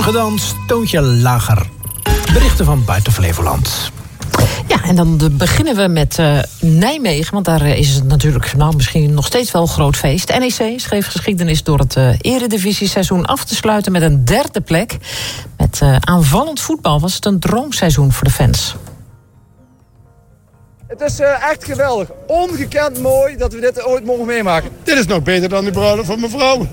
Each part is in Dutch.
gedanst, toontje lager. Berichten van buiten Flevoland. Ja, en dan beginnen we met Nijmegen. Want daar is het natuurlijk misschien nog steeds wel een groot feest. NEC schreef geschiedenis door het eredivisieseizoen af te sluiten met een 3e plek. Met aanvallend voetbal was het een droomseizoen voor de fans. Het is echt geweldig. Ongekend mooi dat we dit ooit mogen meemaken. Dit is nog beter dan de bruiloft van mijn vrouw.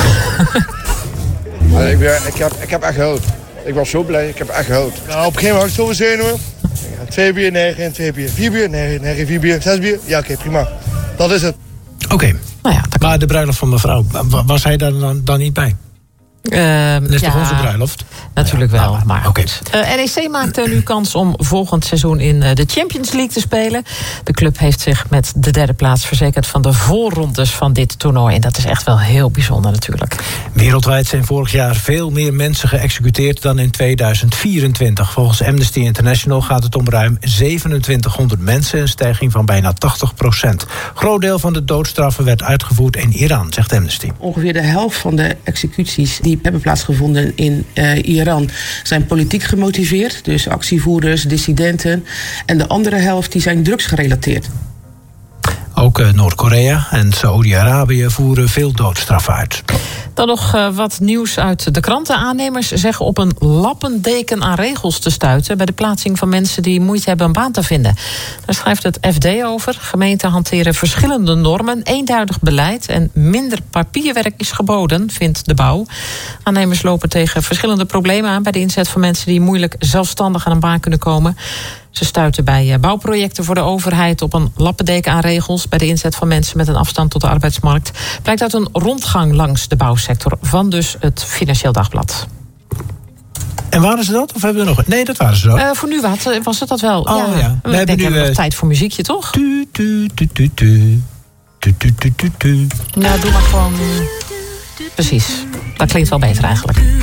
Ik heb echt gehoord. Ik was zo blij, ik heb echt gehoord. Nou, op een gegeven moment had ik zoveel zenuwen. 2 bier, 9 en 2 bier. 4 bier, 9, 4 bier, 6 bier. Ja, oké, prima. Dat is het. Oké. Nou ja, maar de bruiloft van mevrouw, was hij daar dan niet bij? Dat is toch onze bruiloft? Natuurlijk wel. Maar oké. NEC maakt nu kans om volgend seizoen in de Champions League te spelen. De club heeft zich met de 3e plaats verzekerd van de voorrondes van dit toernooi. En dat is echt wel heel bijzonder natuurlijk. Wereldwijd zijn vorig jaar veel meer mensen geëxecuteerd dan in 2024. Volgens Amnesty International gaat het om ruim 2700 mensen, een stijging van bijna 80%. Groot deel van de doodstraffen werd uitgevoerd in Iran, zegt Amnesty. Ongeveer de helft van de executies die hebben plaatsgevonden in Iran zijn politiek gemotiveerd. Dus actievoerders, dissidenten. En de andere helft die zijn drugsgerelateerd. Ook Noord-Korea en Saoedi-Arabië voeren veel doodstraffen uit. Dan nog wat nieuws uit de kranten. Aannemers zeggen op een lappendeken aan regels te stuiten bij de plaatsing van mensen die moeite hebben een baan te vinden. Daar schrijft het FD over. Gemeenten hanteren verschillende normen, eenduidig beleid en minder papierwerk is geboden, vindt de bouw. Aannemers lopen tegen verschillende problemen aan bij de inzet van mensen die moeilijk zelfstandig aan een baan kunnen komen. Ze stuiten bij bouwprojecten voor de overheid op een lappendeken aan regels bij de inzet van mensen met een afstand tot de arbeidsmarkt. Blijkt uit een rondgang langs de bouwsector van dus het Financieel Dagblad. En waren ze dat? Of hebben we nog? Nee, dat waren ze ook. Voor nu was het dat wel. Oh, ja. We hebben nu nog tijd voor muziekje, toch? Nou, doe maar gewoon. Precies. Dat klinkt wel beter eigenlijk.